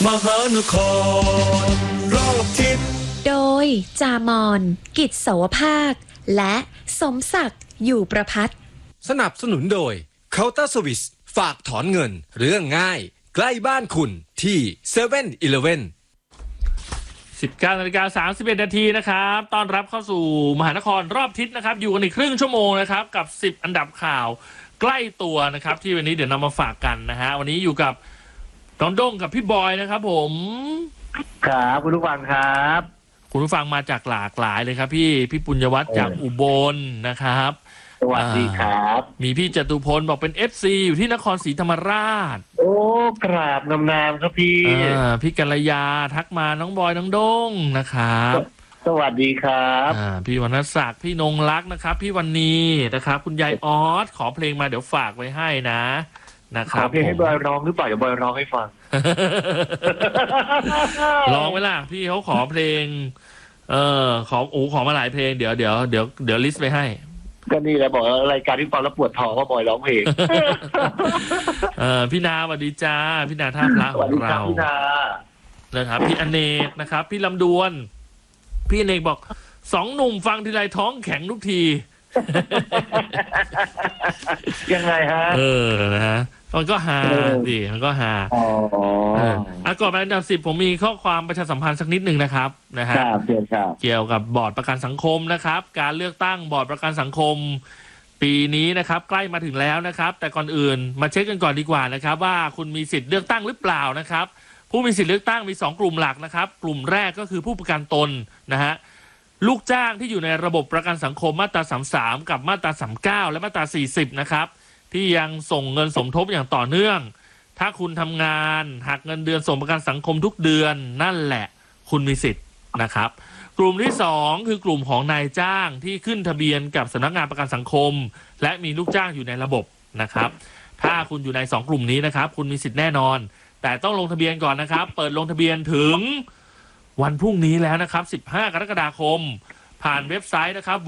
มหานครรอบทิศโดยจามอนกิจเสาวภาคและสมศักดิ์อยู่ประพัฒน์สนับสนุนโดยเคาน์เตอร์สวิสฝากถอนเงินเรื่องง่ายใกล้บ้านคุณที่7-Eleven 19:31 นาทีนะครับต้อนรับเข้าสู่มหานครรอบทิศนะครับอยู่กันอีกครึ่งชั่วโมงนะครับกับ10อันดับข่าวใกล้ตัวนะครับที่วันนี้เดี๋ยวนำมาฝากกันนะฮะวันนี้อยู่กับน้องด้งกับพี่บอยนะครับผมครับคุณผู้ฟังครับคุณผู้ฟังมาจากหลากหลายเลยครับพี่ปุญญวัฒน์จากอุบลนะครับสวัสดีครับมีพี่จตุพลบอกเป็น FC อยู่ที่นครศรีธรรมราชโอ้กราบงามๆครับพี่กัลยาทักมาน้องบอยน้องด้งนะครับสวัสดีครับพี่วรรณศักดิ์พี่นงรักนะครับพี่วันนีนะครับคุณยายออสขอเพลงมาเดี๋ยวฝากไว้ให้นะครับขอเพลงให้บอยร้องหรือเปล่าเดี๋ยวบอยร้องให้ฟังร้องไว้ล่ะพี่เขาขอเพลงขอมาหลายเพลงเดี๋ยวลิสต์ไปให้ก็นี่แหละบอกรายการที่ฟังแล้วปวดท้องก็บอยร้องเพลงพี่นาสวัสดีจ้าพี่นาท่าพระของเราพี่นานะครับพี่อเนกนะครับพี่ลำดวนพี่อเนกบอก2 หนุ่มฟังทีไรท้องแข็งทุกทียังไงฮะนะฮะมันก็หาดิมันก็หาก่อนไปอันดับ10ผมมีข้อความประชาสัมพันธ์สักนิดหนึ่งนะครับนะฮะเกี่ยวกับบอร์ดประกันสังคมนะครับการเลือกตั้งบอร์ดประกันสังคมปีนี้นะครับใกล้มาถึงแล้วนะครับแต่ก่อนอื่นมาเช็คกันก่อนดีกว่านะครับว่าคุณมีสิทธิ์เลือกตั้งหรือเปล่านะครับผู้มีสิทธิ์เลือกตั้งมี2 กลุ่มหลักนะครับกลุ่มแรกก็คือผู้ประกันตนนะฮะลูกจ้างที่อยู่ในระบบประกันสังคมมาตรา33กับมาตรา39และมาตรา40นะครับที่ยังส่งเงินสมทบอย่างต่อเนื่องถ้าคุณทำงานหักเงินเดือนส่งประกันสังคมทุกเดือนนั่นแหละคุณมีสิทธิ์นะครับกลุ่มที่2คือกลุ่มของนายจ้างที่ขึ้นทะเบียนกับสำนักงานประกันสังคมและมีลูกจ้างอยู่ในระบบนะครับถ้าคุณอยู่ใน2 กลุ่มนี้นะครับคุณมีสิทธิ์แน่นอนแต่ต้องลงทะเบียนก่อนนะครับเปิดลงทะเบียนถึงวันพรุ่งนี้แล้วนะครับ15 กรกฎาคมผ่านเว็บไซต์นะครับ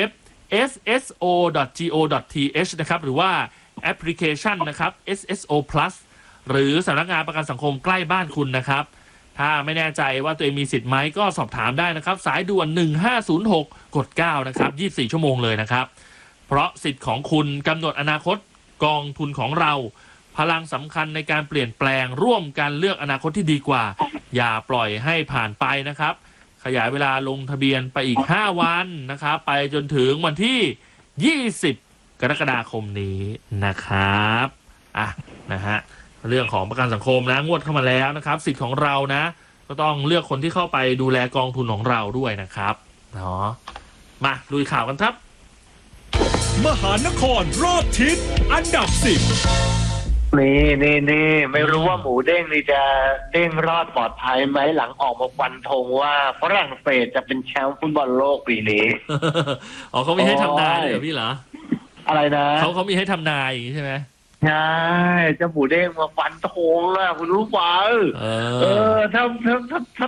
www.sso.go.th นะครับหรือว่าแอปพลิเคชันนะครับ SSO Plus หรือสำนักงานประกันสังคมใกล้บ้านคุณนะครับถ้าไม่แน่ใจว่าตัวเองมีสิทธิ์ไหมก็สอบถามได้นะครับสายด่วน1506กด9นะครับ24 ชั่วโมงเลยนะครับเพราะสิทธิ์ของคุณกำหนดอนาคตกองทุนของเราพลังสำคัญในการเปลี่ยนแปลงร่วมกันเลือกอนาคตที่ดีกว่าอย่าปล่อยให้ผ่านไปนะครับขยายเวลาลงทะเบียนไปอีก5 วันนะครับไปจนถึงวันที่20 กรกฎาคมนี้นะครับนะฮะเรื่องของประกันสังคมนะงวดเข้ามาแล้วนะครับสิทธิ์ของเรานะก็ต้องเลือกคนที่เข้าไปดูแลกองทุนของเราด้วยนะครับเนาะมาลุยข่าวกันครับมหานครรอบทิศอันดับ10 นี่ไม่รู้ว่าหมูเด้งนี่จะเด้งรอดปลอดภัยไหมหลังออกมาฟันธงว่าฝรั่งเศสจะเป็นแชมป์ฟุตบอลโลกปีนี้เขามีให้ทำนายเหรอพี่เหรออะไรนะเขามีให้ทำนายใช่ไหมใช่จะหมูเด้งมาฟันธงล่ะคุณรู้เปล่าถ้า